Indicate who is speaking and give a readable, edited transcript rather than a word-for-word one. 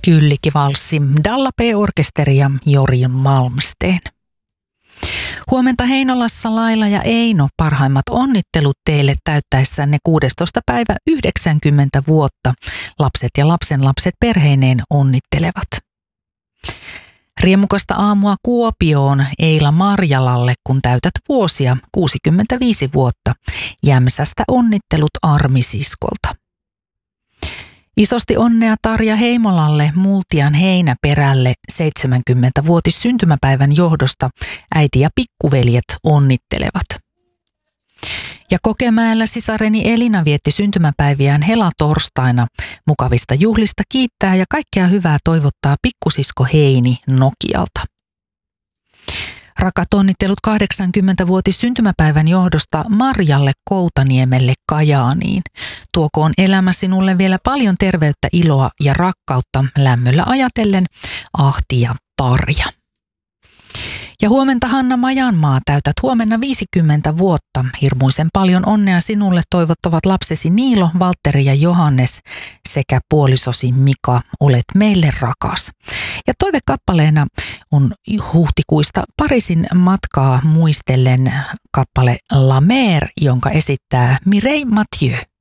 Speaker 1: Kyllikivalssi, Dalla P-orkesteri ja Jori Malmsteen. Huomenta Heinolassa Laila ja Eino, parhaimmat onnittelut teille täyttäessänne 16. päivä 90 vuotta. Lapset ja lapsenlapset perheineen onnittelevat. Riemukasta aamua Kuopioon Eila Marjalalle, kun täytät vuosia 65 vuotta. Jämsästä onnittelut Armi-siskolta. Isosti onnea Tarja Heimolalle Multian Heinäperälle 70-vuotis syntymäpäivän johdosta. Äiti ja pikkuveljet onnittelevat. Ja Kokemäellä sisareni Elina vietti syntymäpäiviään helatorstaina. Mukavista juhlista kiittää ja kaikkea hyvää toivottaa pikkusisko Heini Nokialta. Rakat onnittelut 80-vuotis syntymäpäivän johdosta Marjalle Koutaniemelle Kajaaniin. Tuokoon elämä sinulle vielä paljon terveyttä, iloa ja rakkautta lämmöllä ajatellen Ahti ja Tarja. Ja huomenta Hanna Majanmaa, täytät huomenna 50 vuotta. Hirmuisen paljon onnea sinulle toivottavat lapsesi Niilo, Valtteri ja Johannes sekä puolisosi Mika. Olet meille rakas. Ja toivekappaleena on huhtikuista Pariisin matkaa muistellen kappale La Mer, jonka esittää Mireille Mathieu.